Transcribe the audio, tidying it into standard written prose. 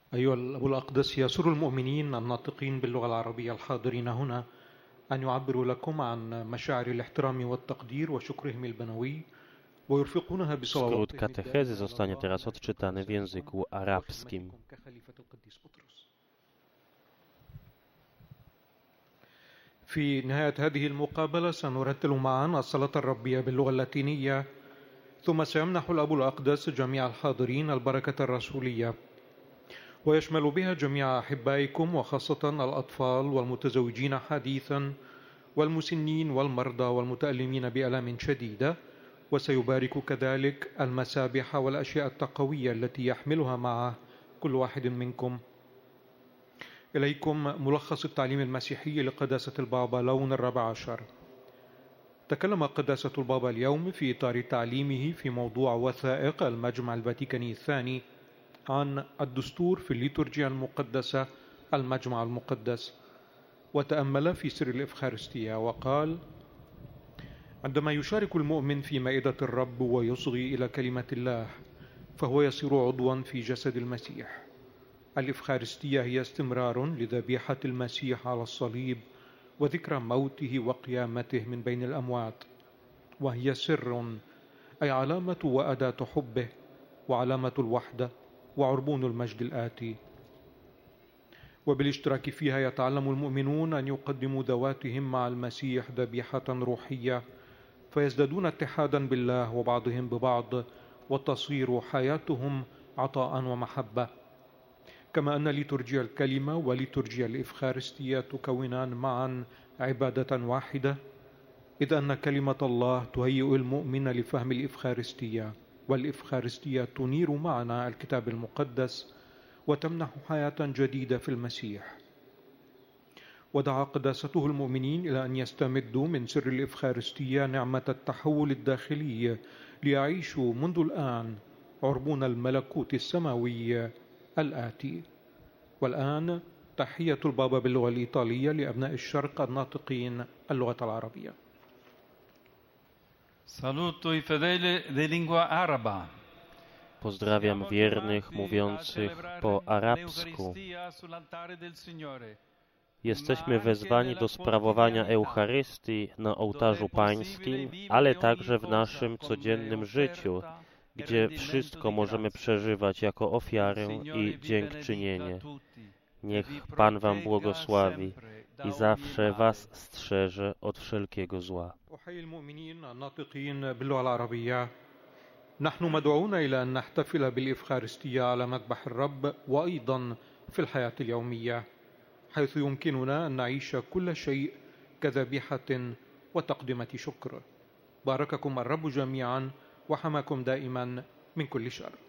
أيها الأبو الأقدس، يسر المؤمنين الناطقين باللغة العربية الحاضرين هنا أن يعبروا لكم عن مشاعر الاحترام والتقدير وشكرهم البنوي ويرفقونها Skrót بصلواتهم katechezy الدائمة على zostanie الله teraz صاحب odczytany w القداسة języku البابا arabskim. وخدمتكم كخليفة القديس بطرس. في نهاية هذه المقابلة سنرتل معا الصلاة الربية باللغة اللاتينية، ثم سيمنح الأب الأقدس جميع الحاضرين البركة الرسولية، ويشمل بها جميع أحبائكم وخاصة الأطفال والمتزوجين حديثا والمسنين والمرضى والمتألمين بآلام شديدة، وسيبارك كذلك المسابح والأشياء التقوية التي يحملها معه كل واحد منكم. إليكم ملخص التعليم المسيحي لقداسة البابا لون ال14. تكلم قداسة البابا اليوم في إطار تعليمه في موضوع وثائق المجمع الفاتيكاني الثاني عن الدستور في الليتورجيا المقدسة المجمع المقدس، وتأمل في سر الإفخارستية وقال: عندما يشارك المؤمن في مائدة الرب ويصغي إلى كلمة الله فهو يصير عضوا في جسد المسيح. الإفخارستية هي استمرار لذبيحة المسيح على الصليب وذكرى موته وقيامته من بين الأموات، وهي سر أي علامة وأداة حبه وعلامة الوحدة وعربون المجد الآتي. وبالاشتراك فيها يتعلم المؤمنون أن يقدموا ذواتهم مع المسيح ذبيحة روحية فيزدادون اتحادا بالله وبعضهم ببعض، وتصير حياتهم عطاء ومحبة. كما أن ليتورجيا الكلمة وليتورجيا الإفخارستية تكونان معا عبادة واحدة، إذ أن كلمة الله تهيئ المؤمن لفهم الإفخارستية، والإفخارستية تنير معنا الكتاب المقدس وتمنح حياة جديدة في المسيح. ودعا قداسته المؤمنين إلى أن يستمدوا من سر الإفخارستية نعمة التحول الداخلي ليعيشوا منذ الآن عربون الملكوت السماوي الآتي. والآن تحية البابا باللغة الإيطالية لأبناء الشرق الناطقين اللغة العربية. Saluto i fedeli di lingua araba. Pozdrawiam wiernych mówiących po arabsku. Jesteśmy wezwani do sprawowania Eucharystii na ołtarzu pańskim, ale także w naszym codziennym życiu, gdzie wszystko możemy przeżywać jako ofiarę i dziękczynienie. Niech Pan wam błogosławi i zawsze was strzeże od wszelkiego zła. نحن مدعوون إلى أن نحتفل بالإفخارستية على مذبح الرب وأيضا في الحياة اليومية، حيث يمكننا أن نعيش كل شيء كذبيحة وتقدمة شكر. بارككم الرب جميعا وحماكم دائما من كل شر.